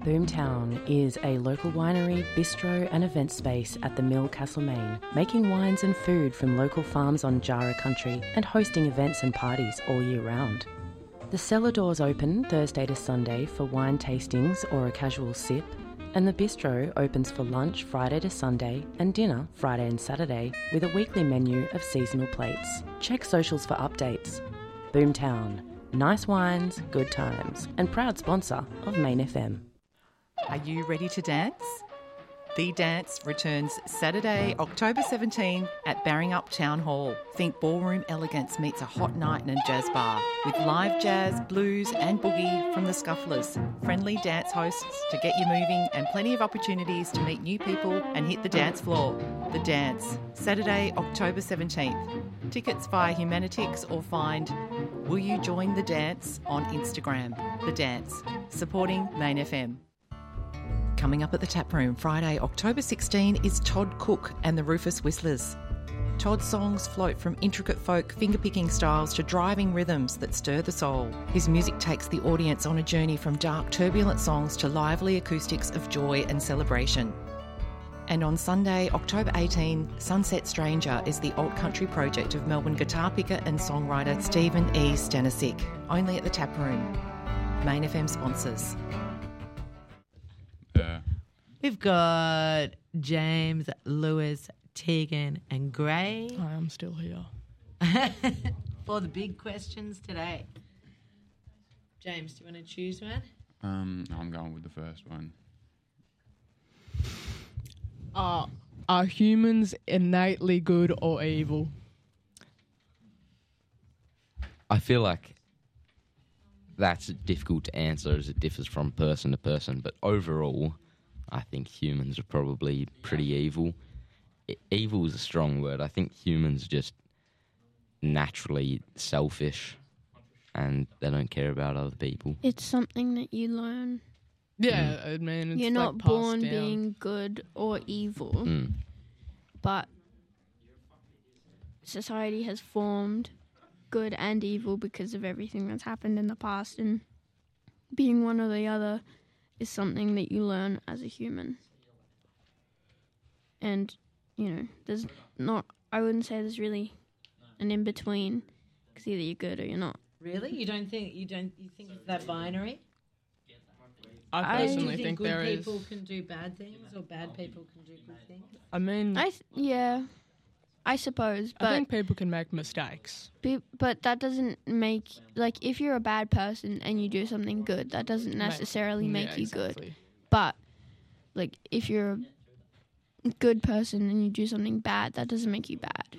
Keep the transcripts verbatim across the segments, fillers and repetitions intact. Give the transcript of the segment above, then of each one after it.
Boomtown is a local winery, bistro and event space at the Mill, Castlemaine, making wines and food from local farms on Jarrah country and hosting events and parties all year round. The cellar doors open Thursday to Sunday for wine tastings or a casual sip, and the bistro opens for lunch Friday to Sunday and dinner Friday and Saturday with a weekly menu of seasonal plates. Check socials for updates. Boomtown, nice wines, good times, and proud sponsor of Main F M. Are you ready to dance? The Dance returns Saturday, October seventeenth at Barringup Town Hall. Think ballroom elegance meets a hot night in a jazz bar with live jazz, blues and boogie from the Scufflers, friendly dance hosts to get you moving and plenty of opportunities to meet new people and hit the dance floor. The Dance, Saturday, October seventeenth. Tickets via Humanitix or find Will You Join the Dance on Instagram. The Dance, supporting Main F M. Coming up at the Tap Room Friday, October sixteenth is Todd Cook and the Rufus Whistlers. Todd's songs float from intricate folk finger-picking styles to driving rhythms that stir the soul. His music takes the audience on a journey from dark, turbulent songs to lively acoustics of joy and celebration. And on Sunday, October eighteenth, Sunset Stranger is the alt country project of Melbourne guitar picker and songwriter Stephen E. Stanisic, only at the Tap Room. Main F M sponsors. Yeah. We've got James, Lewis, Tegan and Gray. I am still here. For the big questions today. James, do you want to choose one? Um, I'm going with the first one. Uh, are humans innately good or evil? I feel like that's difficult to answer as it differs from person to person, but overall, I think humans are probably pretty evil. E- evil is a strong word. I think humans are just naturally selfish and they don't care about other people. It's something that you learn. Yeah, mm. I mean, it's You're like not passed born down. being good or evil, Mm. but society has formed good and evil because of everything that's happened in the past, and being one or the other is something that you learn as a human. And, you know, there's not, I wouldn't say there's really an in-between, because either you're good or you're not. Really? You don't think you don't you think it's that binary? I I- Do personally you think, think, good there is. people can do bad things or bad people can do good things? I mean, I th- yeah, I suppose, I but think people can make mistakes. Be- but that doesn't make, like, if you're a bad person and you do something good, that doesn't necessarily make Yeah, you good. exactly. But, like, if you're a good person and you do something bad, that doesn't make you bad.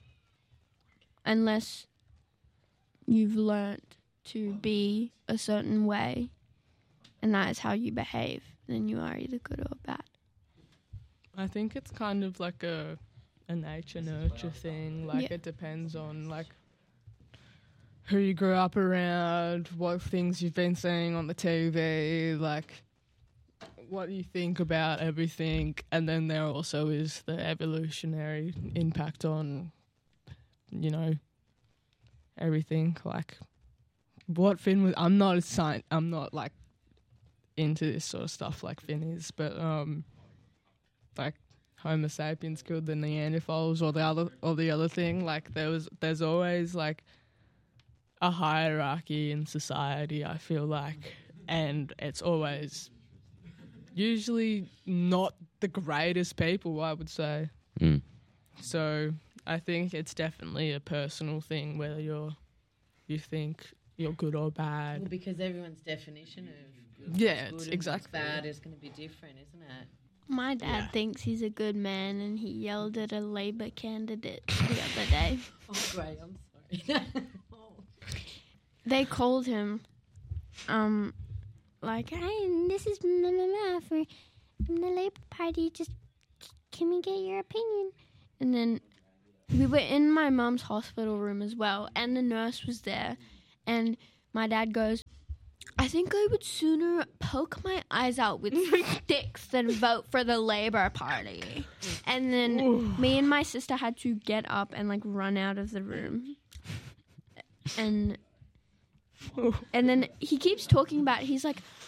Unless you've learnt to be a certain way and that is how you behave, then you are either good or bad. I think it's kind of like a a nature nurture thing. Like Yeah. it depends on like who you grew up around, what things you've been seeing on the T V, like what you think about everything, and then there also is the evolutionary impact on, you know, everything. Like what Finn was. I'm not a science. I'm not like into this sort of stuff like Finn is, but um, like. Homo sapiens killed the Neanderthals or the other or the other thing. Like there was, there's always like a hierarchy in society. I feel like, and it's always usually not the greatest people, I would say. Mm. So I think it's definitely a personal thing whether you're you think you're good or bad. Well, because everyone's definition of good, Yeah, good it's and exactly. bad is going to be different, isn't it? My dad Yeah. thinks he's a good man, and he yelled at a Labour candidate the other day. Oh, great! I'm sorry. They called him, um, like, "Hey, this is blah, blah, blah for from the Labour Party. Just can we get your opinion?" And then we were in my mum's hospital room as well, and the nurse was there, and my dad goes, "I think I would sooner poke my eyes out with sticks than vote for the Labour Party." And then Ooh. me and my sister had to get up and like run out of the room. And Ooh. and then he keeps talking about, he's like,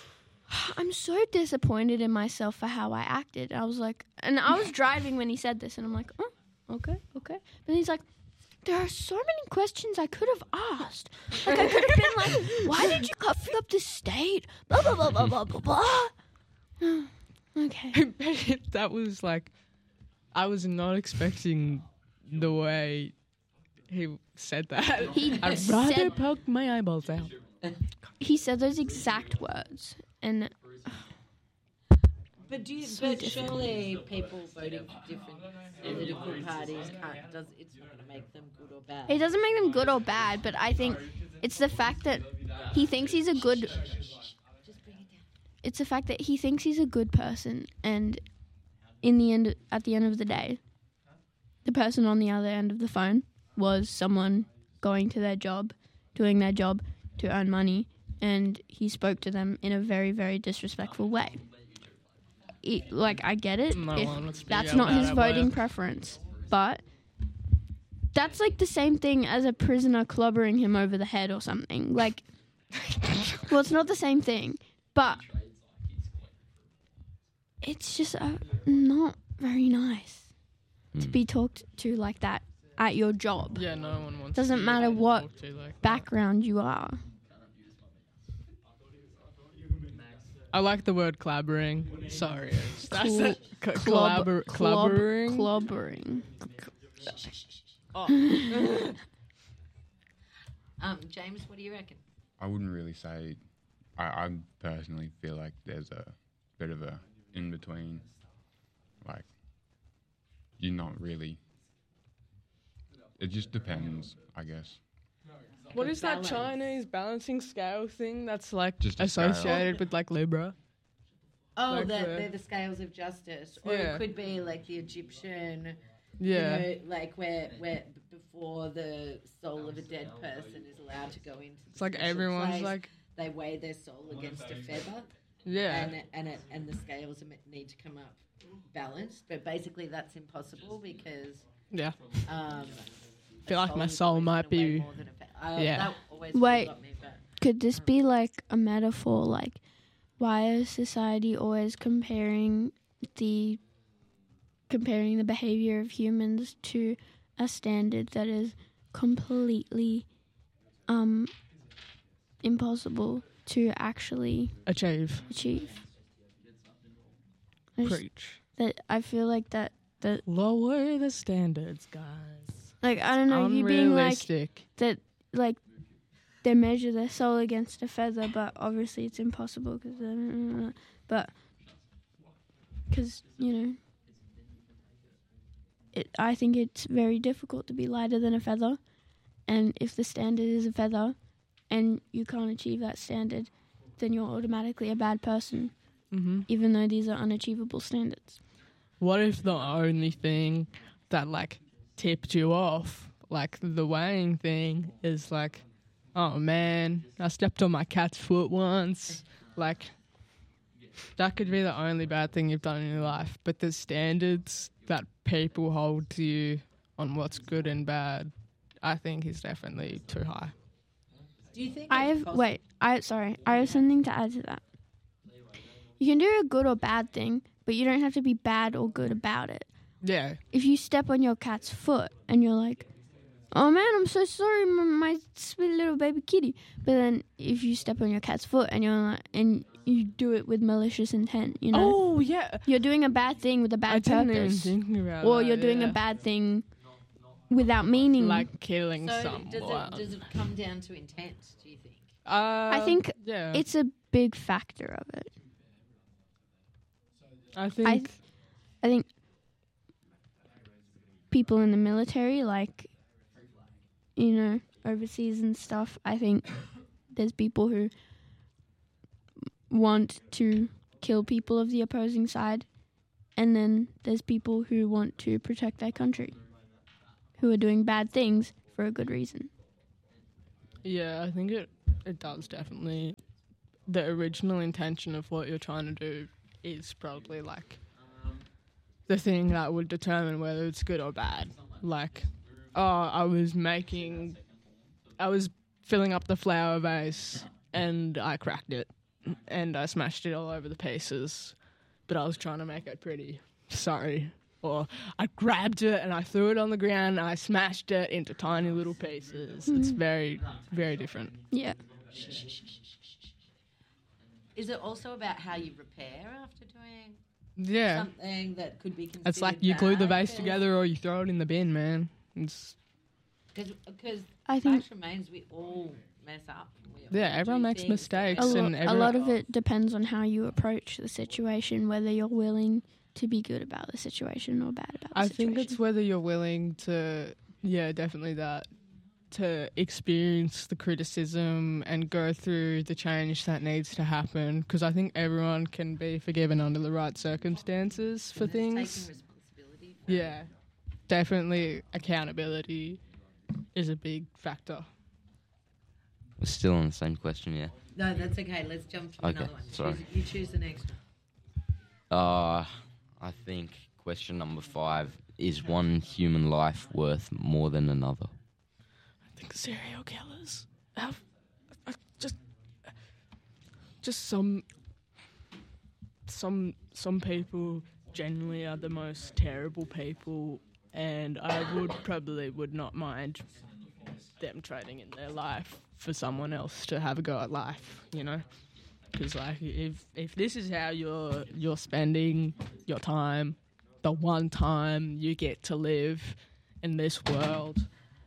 I'm so disappointed in myself for how I acted. I was like, and I was driving when he said this, and I'm like, oh, okay, okay. But he's like, there are so many questions I could have asked. Like, I could have been like, why did you cover up the state? Blah, blah, blah, blah, blah, blah, blah. Okay. That was like, I was not expecting the way he said that. He I'd rather said- poke my eyeballs out. He said those exact words. And But do you, So but different. surely people voting for different political parties can't does it's not going to make them good or bad. it doesn't make them good or bad, but I think it's the fact that he thinks he's a good... It's the fact that he thinks he's a good person, and in the end, at the end of the day, the person on the other end of the phone was someone going to their job, doing their job to earn money, and he spoke to them in a very, very disrespectful way. It, like, I get it. No if one wants to that's yell not that his at voting work. preference, but that's like the same thing as a prisoner clobbering him over the head or something. Like, well, it's not the same thing, but it's just uh, not very nice to be talked to like that at your job. Yeah, no one wants Doesn't to matter talk what to like background you are. I like the word collaborating. Sorry. it's- That's Cl- it. Co- Clob- collabor- clob- collaborating. Clobbering. Um, James, what do you reckon? I wouldn't really say. I, I personally feel like there's a bit of a in between. Like, you're not really. It just depends, I guess. What is that Balance. Chinese balancing scale thing that's like Just a scale. associated with like Libra? Oh, Like they're, the- they're the scales of justice, or Yeah. it could be like the Egyptian. Yeah. You know, like where where b- before the soul of a dead person is allowed to go into. The It's like special everyone's place, like, they weigh their soul against a feather, yeah. and and it, and the scales are meant- need to come up balanced. But basically, that's impossible because. Yeah. Um, I feel like my soul might be. Uh, yeah. That always Wait. got me, but Could this be like a metaphor? Like, why is society always comparing the comparing the behavior of humans to a standard that is completely um impossible to actually Achieve. achieve? I just- Preach. that I feel like that that Lower the standards, guys. like I don't know, you being like Unrealistic. that like they measure their soul against a feather, but obviously it's impossible because but because you know it I think it's very difficult to be lighter than a feather, and if the standard is a feather and you can't achieve that standard, then you're automatically a bad person, hmm even though these are unachievable standards. What if the only thing that like tipped you off, like the weighing thing, is like, oh man, I stepped on my cat's foot once. Like, that could be the only bad thing you've done in your life. But the standards that people hold to you on what's good and bad, I think is definitely too high. do you think I it's have possible- wait. I sorry. I have something to add to that. You can do a good or bad thing, but you don't have to be bad or good about it. Yeah. If you step on your cat's foot and you're like, "Oh man, I'm so sorry, m- my sweet little baby kitty," but then if you step on your cat's foot and you're like, and you do it with malicious intent, you know, Oh yeah. you're doing a bad thing with a bad I didn't purpose, even think about or that, you're doing yeah. a bad thing without meaning. like killing So someone. does it does it come down to intent? Do you think? Uh, I think yeah. it's a big factor of it. I think I think people in the military, like, you know, overseas and stuff, I think there's people who want to kill people of the opposing side, and then there's people who want to protect their country, who are doing bad things for a good reason. yeah, I think it it does definitely. The original intention of what you're trying to do is probably like the thing that would determine whether it's good or bad. Like, oh, I was making, I was filling up the flower vase and I cracked it. and I smashed it all over the pieces, but I was trying to make it pretty. Sorry. Or I grabbed it and I threw it on the ground and I smashed it into tiny little pieces. Mm. It's very, very different. Yeah. Is it also about how you repair after doing yeah. something that could be considered It's like you glue the bad? vase together or you throw it in the bin, man. It's Because I think fact remains we all mess up. We all yeah, everyone do makes things mistakes. a, lo- and a everyone, lot of it depends on how you approach the situation, whether you're willing to be good about the situation or bad about the I situation. think it's whether you're willing to, yeah, definitely that, to experience the criticism and go through the change that needs to happen. Because I think everyone can be forgiven under the right circumstances for and things. Taking responsibility. For Yeah, definitely accountability is a big factor. We're still on the same question, yeah. No, that's okay. Let's jump to Okay, another one. sorry. Choose, you choose the next one. Uh, I think question number five, is one human life worth more than another? I think serial killers have uh, just just some some some people generally are the most terrible people, and I would probably would not mind them trading in their life for someone else to have a go at life, you know? Because like if if this is how you're you're spending your time, the one time you get to live in this world,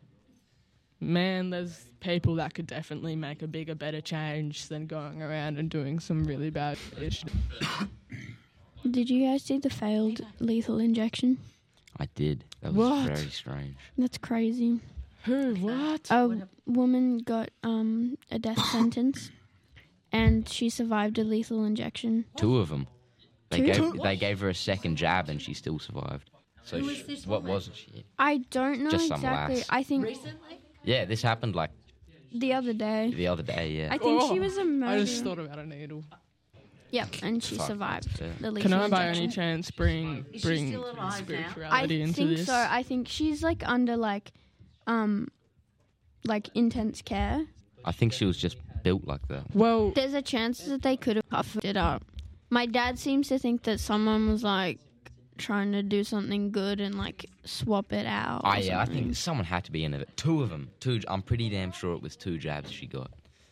man, there's people that could definitely make a bigger, better change than going around and doing some really bad shit. Did you guys see the failed lethal injection? I did. That was What? very strange. That's crazy. Who? What? A woman got um, a death sentence, and she survived a lethal injection. Two of them. They Two? gave Two? they gave her a second jab and she still survived. So Who she, was this what woman? wasn't she? I don't know Just some exactly. lass. I think Recently? Yeah, this happened like the other day. the other day. Yeah. I think she Oh, was a murderer. I just thought about a needle. Yep, and she Fuck, survived yeah. the lethal Can I, by injection. any chance, bring Is she bring still alive now? I spirituality into think this? so. I think she's like under like, um, like intense care. I think she was just built like that. well, There's a chance that they could have puffed it up. My dad seems to think that someone was like trying to do something good and like swap it out. or I yeah, I something. think someone had to be in it. Two of them. Two. I'm pretty damn sure it was two jabs she got.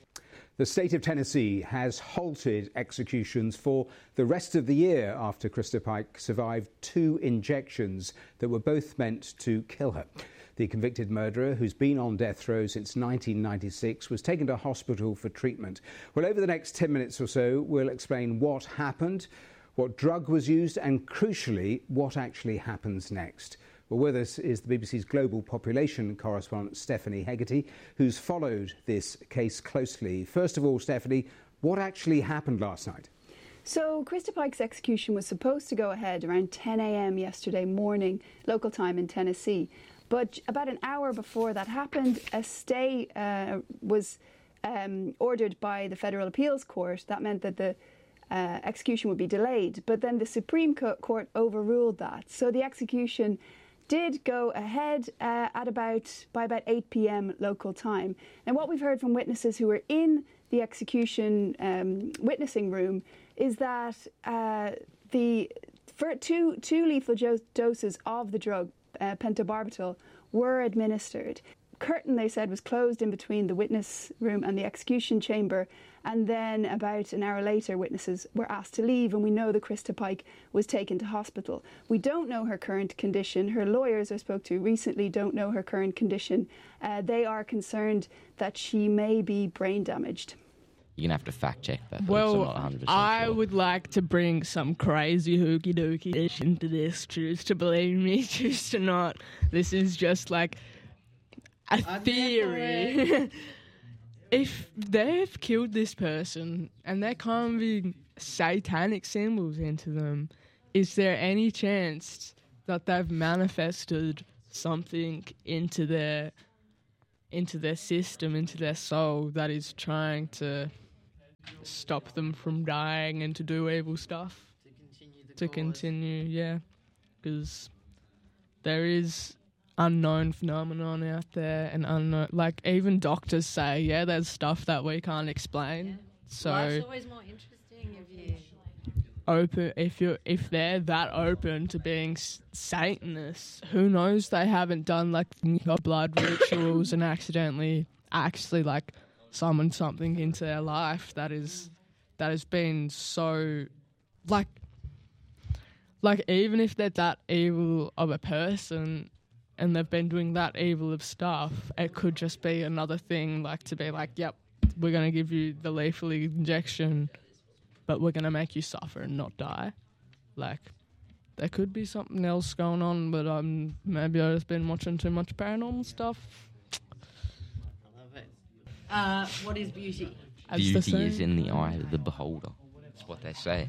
The state of Tennessee has halted executions for the rest of the year after Krista Pike survived two injections that were both meant to kill her. The convicted murderer, who's been on death row since nineteen ninety-six, was taken to hospital for treatment. Well, over the next ten minutes or so, we'll explain what happened, what drug was used, and crucially, what actually happens next. Well, with us is the B B C's global population correspondent, Stephanie Hegarty, who's followed this case closely. First of all, Stephanie, what actually happened last night? So, Krista Pike's execution was supposed to go ahead around ten a m yesterday morning, local time in Tennessee. But about an hour before that happened, a stay uh, was um, ordered by the Federal Appeals Court. That meant that the uh, execution would be delayed. But then the Supreme Court overruled that. So the execution did go ahead uh, at about by about eight p m local time. And what we've heard from witnesses who were in the execution um, witnessing room is that uh, the for two two lethal jo- doses of the drug uh, pentobarbital were administered. Curtain, they said, was closed in between the witness room and the execution chamber, and then about an hour later witnesses were asked to leave, and we know that Krista Pike was taken to hospital. We don't know her current condition. Her lawyers I spoke to recently don't know her current condition. Uh, they are concerned that she may be brain damaged. You're gonna have to fact check that. well, I'm not one hundred percent I sure. would like to bring some crazy hooky dooky dish into this. Choose to believe me, choose to not. This is just like a I'm theory. If they've killed this person and they're carving satanic symbols into them, is there any chance that they've manifested something into their into their system, into their soul, that is trying to stop them from dying and to do evil stuff? To continue the To cause. continue, yeah. Because there is unknown phenomenon out there, and unknown, like even doctors say, yeah, there's stuff that we can't explain. So Life's always more interesting if you. open if you if they're that open to being s- Satanists, who knows? They haven't done like blood rituals and accidentally actually like summoned something into their life that is that has been so like like even if they're that evil of a person and they've been doing that evil of stuff, it could just be another thing like to be like, yep, we're gonna give you the lethal injection, but we're going to make you suffer and not die. Like, there could be something else going on, but um, maybe I've just been watching too much paranormal stuff. I love it. Uh, what is beauty? That's the Beauty same. is in the eye of the beholder. That's what they say.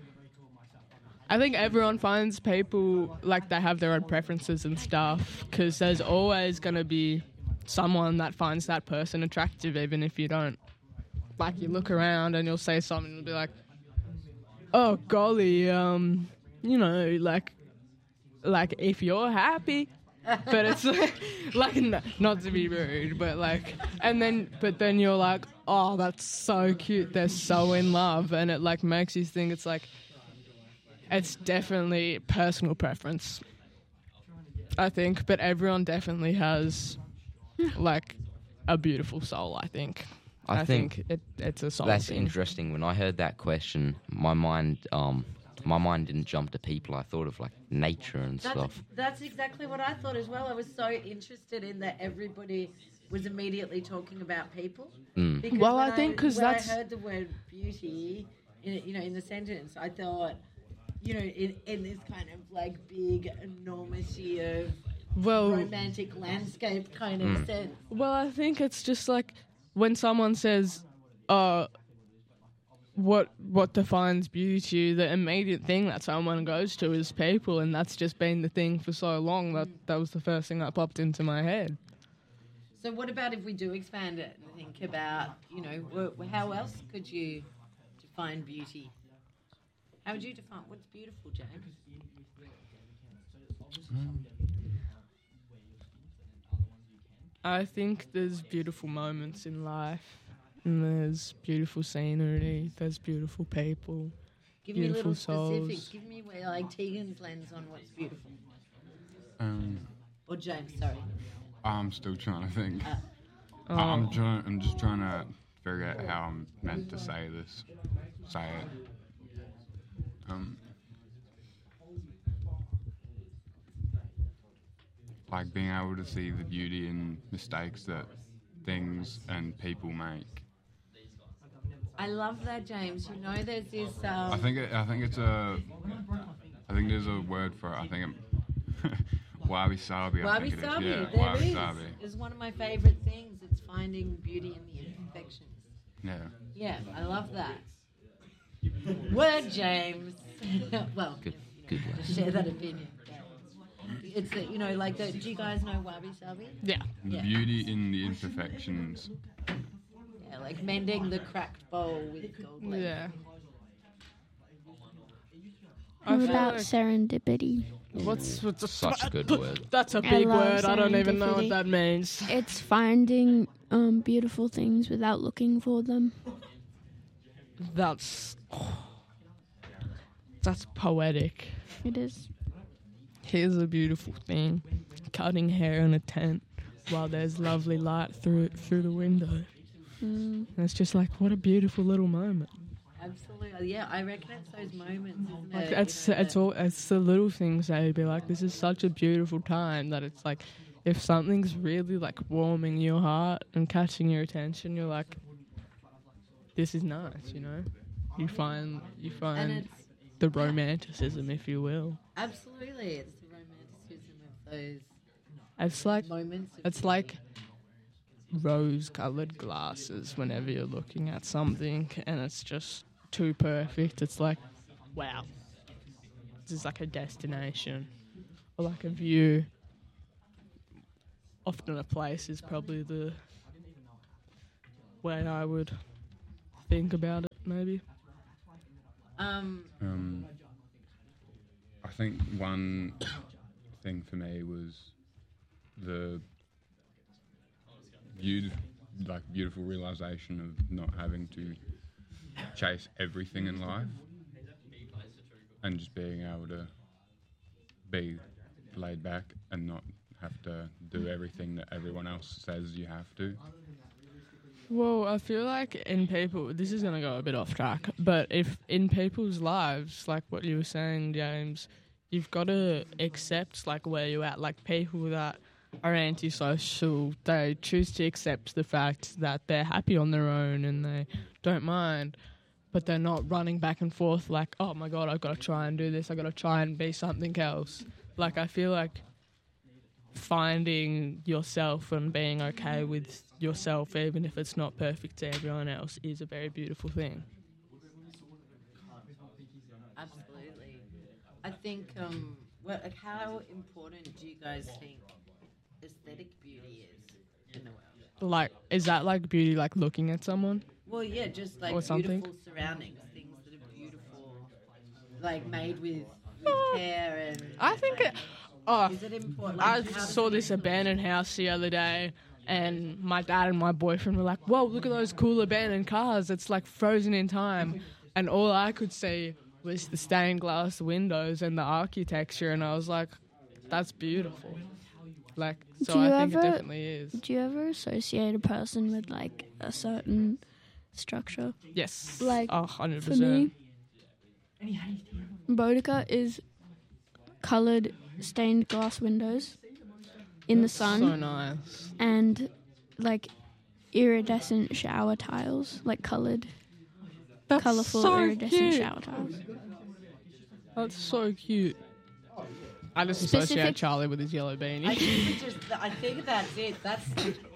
I think everyone finds people, like, they have their own preferences and stuff, because there's always going to be someone that finds that person attractive, even if you don't. Like, you look around and you'll say something and it'll be like, oh, golly, um, you know, like, like if you're happy, but it's like, like n- not to be rude, but like, and then, but then you're like, oh, that's so cute. They're so in love. And it like makes you think it's like, it's definitely personal preference, I think, but everyone definitely has like a beautiful soul, I think. I, I think, think it, it's a soul That's thing. interesting. When I heard that question, my mind, um, my mind didn't jump to people. I thought of like nature and That's, stuff. that's exactly what I thought as well. I was so interested in that everybody was immediately talking about people. Mm. Because Well, when I think 'cause when that's- I heard the word beauty, in, you know, in the sentence, I thought, you know, in, in this kind of like big enormity of Well, romantic landscape kind of Mm. sense. well, I think it's just like when someone says, uh, what what defines beauty, the immediate thing that someone goes to is people, and that's just been the thing for so long that that was the first thing that popped into my head. So what about if we do expand it and think about, you know, wh- how else could you define beauty? How would you define what's beautiful, James? I think there's beautiful moments in life, and there's beautiful scenery, there's beautiful people. Give me Beautiful little souls. specifics. Give me where, like Tegan's lens on what's beautiful. Um, Or James, sorry. I'm still trying to think. Uh, Oh, I- I'm trying. I'm just trying to figure out how I'm meant to say this. Say it. Um, like being able to see the beauty in mistakes that things and people make. I love that, James. You know, there's this. Um, I think. It, I think it's a. I think there's a word for it. I think it. Wabi sabi. I Wabi think it is. sabi. Yeah, There wabi is. sabi. It's one of my favourite things. It's finding beauty in the imperfections. Yeah. Yeah, I love that. Word, James. Well, Good, good to one. share that opinion. It's the, you know, like the. Do you guys know wabi sabi? yeah. The Yeah. beauty in the imperfections. Yeah, like mending the cracked bowl with gold leaf. Yeah. I What feel about like- serendipity? What's, what's a, Such a good word. That's a I big love word. I don't even know what serendipity. that means. It's finding um, beautiful things without looking for them. That's that's poetic. It is. Here's a beautiful thing: cutting hair in a tent while there's lovely light through through the window. Mm. And it's just like, what a beautiful little moment. Absolutely. Yeah, I reckon it's those moments. Isn't Like it? it's You know, it's that- all it's the little things that you'd be like, this is such a beautiful time that it's like, if something's really like warming your heart and catching your attention, you're like, this is nice, you know. You find you and find it's the romanticism, if you will. absolutely it's the romanticism of those It's like moments. Of it's like rose-colored glasses whenever you're looking at something and it's just too perfect. It's like, wow, this is like a destination or like a view. Often a place is probably the way I would think about it, maybe. um, Um, I think one thing for me was the beautiful, like beautiful realization of not having to chase everything in life, and just being able to be laid back and not have to do everything that everyone else says you have to. Well, I feel like in people, this is going to go a bit off track, but if in people's lives, like what you were saying, James, you've got to accept like where you're at. Like people that are antisocial, they choose to accept the fact that they're happy on their own and they don't mind, but they're not running back and forth like, oh my God, I've got to try and do this, I've got to try and be something else. Like I feel like finding yourself and being okay with yourself, even if it's not perfect to everyone else, is a very beautiful thing. Absolutely. I think, um, well, like how important do you guys think aesthetic beauty is in the world? Like, is that like beauty, like looking at someone? Well, yeah, just like Or something? beautiful surroundings, things that are beautiful, like made with, with care and. I think like, it, oh, is it important? I Like, how does saw it this abandoned house the other day, and my dad and my boyfriend were like, whoa, look at those cool abandoned cars. It's like frozen in time. And all I could see was the stained glass windows and the architecture, and I was like, that's beautiful. Like, so Do you I think ever- it definitely is. Do you ever associate a person with like a certain structure? Yes. Like, oh, one hundred For percent. me, Boudica is coloured stained glass windows in the sun So nice. and like iridescent shower tiles, like coloured, That's colourful so iridescent cute. shower tiles. That's so cute. I just Specific- associate Charlie with his yellow I beanie. think, it just, I think that's it. That's